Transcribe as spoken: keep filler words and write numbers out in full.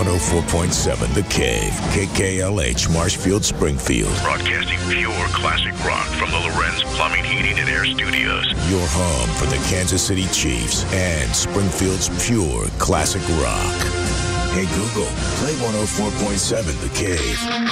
one oh four point seven The Cave, K K L H, Marshfield, Springfield. Broadcasting pure classic rock from the Lorenz Plumbing, Heating, and Air Studios. Your home for the Kansas City Chiefs and Springfield's pure classic rock. Hey Google, play one oh four point seven The Cave.